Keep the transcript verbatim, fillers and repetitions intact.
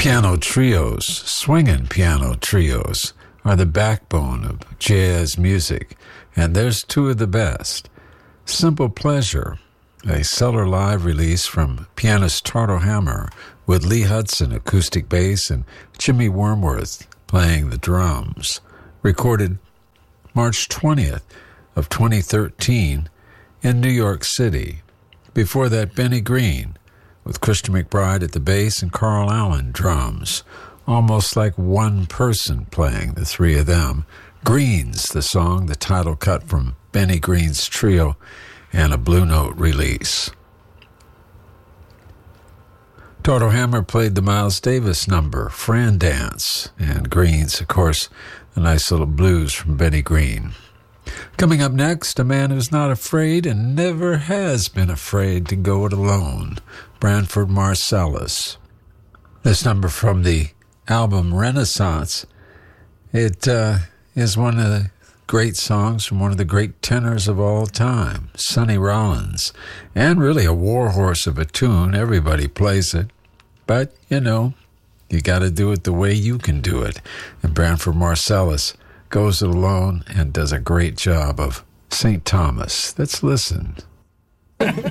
Piano trios, swinging piano trios, are the backbone of jazz music, and there's two of the best. Simple Pleasure, a stellar live release from pianist Tardo Hammer with Lee Hudson acoustic bass and Jimmy Wormworth playing the drums, recorded March twentieth of twenty thirteen in New York City. Before that, Benny Green with Christian McBride at the bass and Carl Allen drums, almost like one person playing, the three of them. Greens, the song, the title cut from Benny Green's trio, and a Blue Note release. Tardo Hammer played the Miles Davis number, Fran Dance, and Greens, of course, a nice little blues from Benny Green. Coming up next, a man who's not afraid and never has been afraid to go it alone, Branford Marsalis. This number from the album Renaissance, it uh, is one of the great songs from one of the great tenors of all time, Sonny Rollins, and really a warhorse of a tune. Everybody plays it, but, you know, you got to do it the way you can do it. And Branford Marsalis goes it alone and does a great job of Saint Thomas. Let's listen.